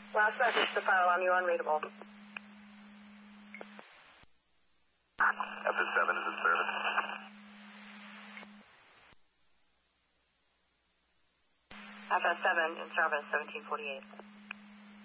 Last message to file on you unreadable. FS7 is in service. FS7 in service, 1748.